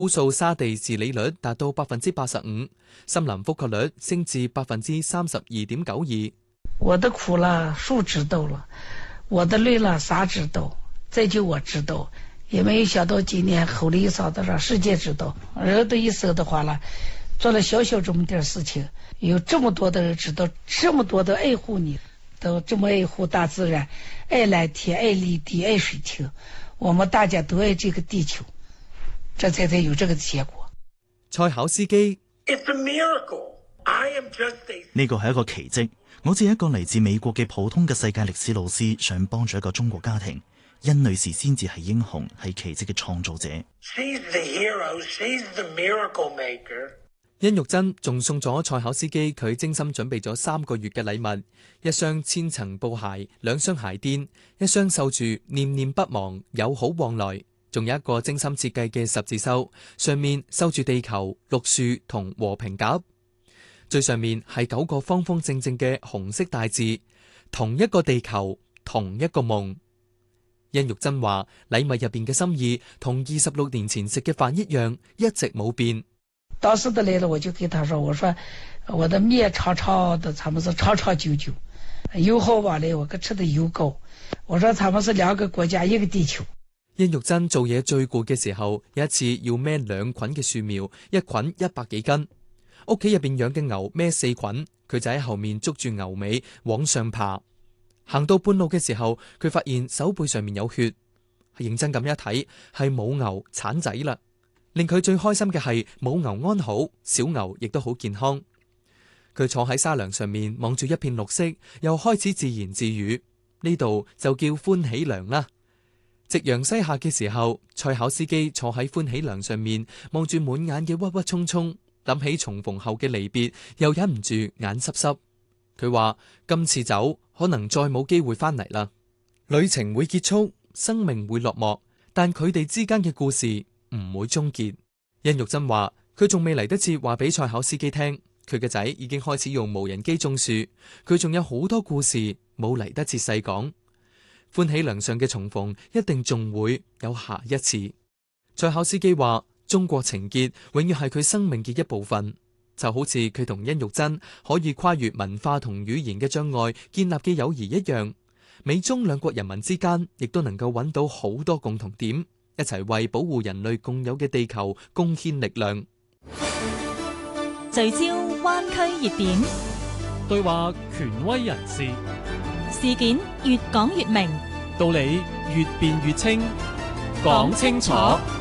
烏素沙地治理率達到85%，森林覆蓋率升至32.92%。 我的苦了，樹知道了；我的累了，沙知道。這就我知道，也沒有想到今年侯麗嫂子讓世界知道。人的一生的話了，做了小小這麼點事情，有這麼多的人知道，這麼多的愛護你，都這麼愛護大自然，愛藍天，愛綠地，愛水清。我們大家都愛這個地球，這才有這個結果。 賽考司機， 呢個係一個奇蹟。我只係一個嚟自美國嘅普通嘅世界歷史老師，想幫助一個中國家庭。殷女士先至係英雄，係奇蹟嘅創造者。 殷玉珍仲送咗賽考司機佢精心準備咗3個月嘅禮物：一雙千層布鞋，2雙鞋墊，一雙繡住念念不忘，友好往來，仲有一個精心設計嘅十字繡，上面繡住地球、綠樹同和平鴿。最上面係9個方方正正嘅紅色大字：同一個地球，同一個夢。殷玉珍話禮物入邊嘅心意同26年前食嘅飯一樣，一直冇變。 當時的來了，我就給他說，我說我的麵長長的，他們是長長久久，油好往來，我可吃的油夠。我說他們是2個國家，1個地球。 殷玉珍做嘢最攰嘅時候，有一次要孭2捆嘅樹苗，一捆100幾斤。屋企入邊養嘅牛孭4捆，佢就喺後面捉住牛尾往上爬。行到半路嘅時候，佢發現手背上面有血，認真咁一睇，係母牛產仔啦。令佢最開心嘅係母牛安好，小牛亦都好健康。佢坐喺沙梁上面望住一片綠色，又開始自言自語：呢度就叫歡喜梁啦。夕陽西下嘅時候，賽考司機坐喺歡喜梁上面望住滿眼嘅鬱鬱蔥蔥，諗起重逢後嘅離別，又忍唔住眼濕濕。佢話今次走可能再冇機會翻嚟啦，旅程會結束，生命會落幕，但佢哋之間嘅故事唔會終結。殷玉珍話佢仲未嚟得切話俾賽考司機聽，佢嘅仔已經開始用無人機種樹，佢仲有好多故事冇嚟得切細講。歡喜梁上嘅重逢一定仲會有下一次。賽考司機話中國情結永遠係佢生命嘅一部分，就好似佢同殷玉珍可以跨越文化同語言嘅障礙建立嘅友誼一樣，美中兩國人民之間亦都能夠揾到好多共同點，一齊為保護人類共有嘅地球貢獻力量。 聚焦灣區熱點， 對話權威人士， 事件越講越明， 道理越辯越清，講清楚。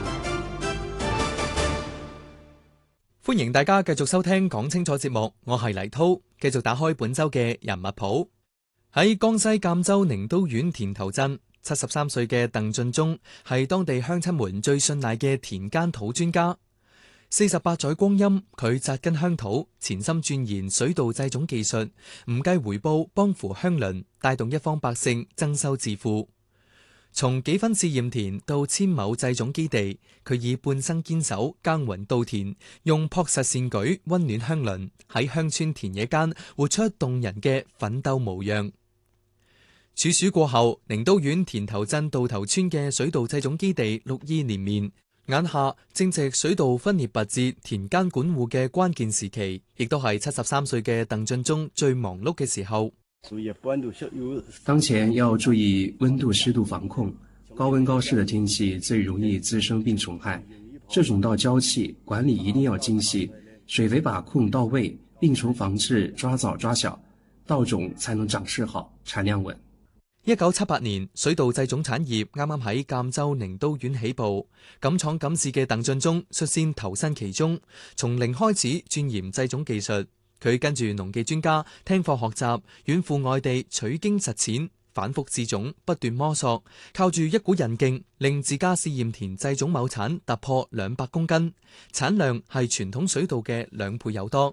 歡迎大家繼續收聽講清楚節目，我係黎濤，繼續打開本周嘅人物譜。喺江西贛州寧都縣田頭鎮，73歲嘅鄧俊忠係當地鄉親們最信賴嘅田間土專家。48載光陰，佢扎根鄉土，潛心鑽研水稻製種技術，唔計回報幫扶鄉鄰，帶動一方百姓增收致富。從幾分試驗田到千畝製種基地，佢以半生堅守耕耘稻田，用樸實善舉溫暖鄉鄰，喺鄉村田野間活出動人嘅奮鬥模樣。處暑過後，寧都縣田頭鎮稻頭村嘅水稻製種基地綠意連綿，眼下正值水稻分裂拔節、田間管護嘅關鍵時期，亦都係73歲嘅鄧俊忠最忙碌嘅時候。 當前要注意溫度濕度防控，高溫高濕的天氣最容易滋生病蟲害，這種稻嬌氣管理一定要精細，水肥把控到位，病蟲防治抓早抓小，稻種才能長勢好，產量穩。 1978年，水稻製種產業啱啱喺贛州寧都縣起步，敢闖敢試嘅鄧俊忠率先投身其中，從零開始鑽研製種技術。佢跟住農技專家聽課學習，遠赴外地取經實踐，反覆試種，不斷摸索，靠住一股韌勁，令自家試驗田製種畝產突破200公斤，產量係傳統水稻嘅2倍有多。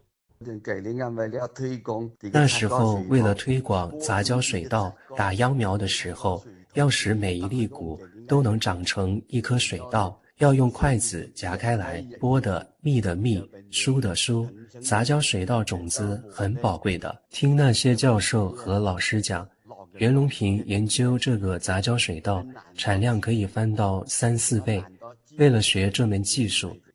那時候為了推廣雜交水稻，打秧苗的時候，要使每一粒穀都能長成一顆水稻，要用筷子夾開來，撥的密的密，疏的疏。雜交水稻種子很寶貴的，聽那些教授和老師講，袁隆平研究這個雜交水稻，產量可以翻到3-4倍。為了學這門技術，